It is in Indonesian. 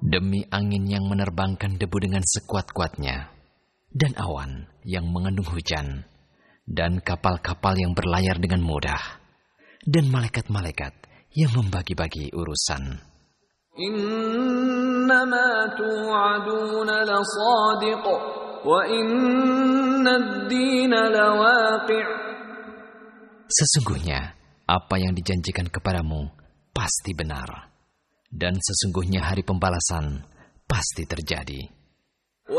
Demi angin yang menerbangkan debu dengan sekuat-kuatnya, dan awan yang mengandung hujan, dan kapal-kapal yang berlayar dengan mudah, dan malaikat-malaikat yang membagi-bagi urusan. Innama tu'aduna lasadiq, wa innad dina lawaqi'. Sesungguhnya apa yang dijanjikan kepadamu pasti benar, dan sesungguhnya hari pembalasan pasti terjadi.